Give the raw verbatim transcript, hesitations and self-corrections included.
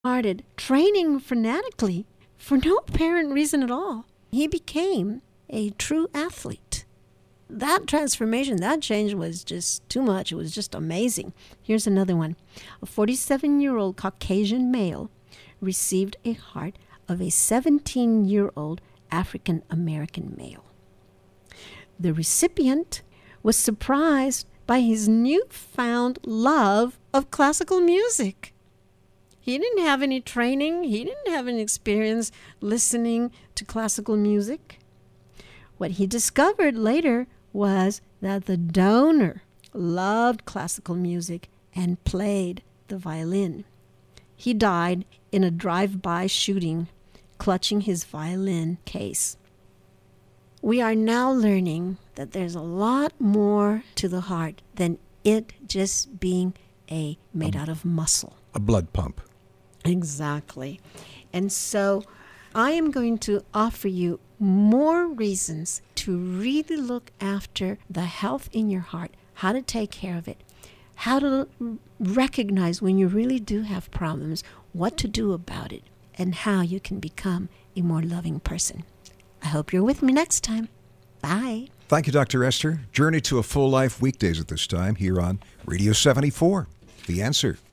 started training fanatically for no apparent reason at all. He became a true athlete. That transformation, that change was just too much. It was just amazing. Here's another one. A forty-seven-year-old Caucasian male received a heart of a seventeen-year-old African-American male. The recipient was surprised by his newfound love of classical music. He didn't have any training. He didn't have any experience listening to classical music. What he discovered later was that the donor loved classical music and played the violin. He died in a drive-by shooting, clutching his violin case. We are now learning that there's a lot more to the heart than it just being a made out of muscle. A blood pump. Exactly. And so I am going to offer you more reasons to really look after the health in your heart, how to take care of it, how to recognize when you really do have problems, what to do about it, and how you can become a more loving person. I hope you're with me next time. Bye. Thank you, Doctor Esther. Journey to a Full Life weekdays at this time here on Radio seventy-four. The Answer.